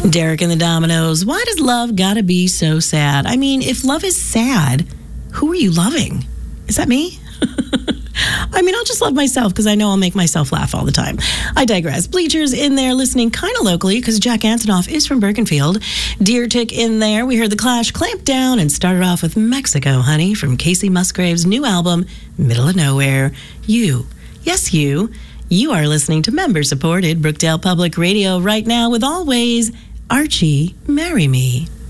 Derek and the Dominoes. Why does love gotta be so sad? I mean, if love is sad, who are you loving? Is that me? I mean, I'll just love myself because I know I'll make myself laugh all the time. I digress. Bleachers in there listening kind of locally because Jack Antonoff is from Birkenfield. Deer Tick in there. We heard The Clash clamp down and started off with Mexico, Honey from Casey Musgrave's new album, Middle of Nowhere. You, yes, you are listening to member-supported Brookdale Public Radio right now with Always Archie, Marry Me.